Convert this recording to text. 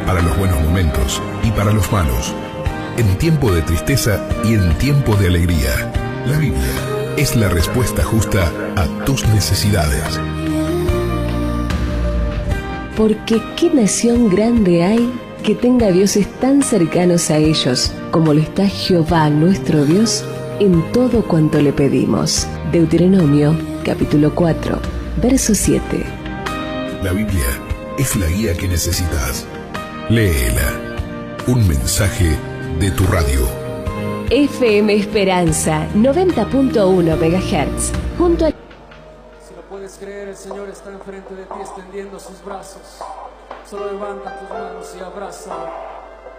para los buenos momentos y para los malos, en tiempo de tristeza y en tiempo de alegría. La Biblia es la respuesta justa a tus necesidades. Porque ¿qué nación grande hay que tenga dioses tan cercanos a ellos como lo está Jehová nuestro Dios en todo cuanto le pedimos? Deuteronomio, capítulo 4, verso 7. La Biblia es la guía que necesitas. Léela. Un mensaje de tu radio. FM Esperanza, 90.1 MHz, junto a... Si lo puedes creer, el Señor está enfrente de ti extendiendo sus brazos. Solo levanta tus manos y abraza.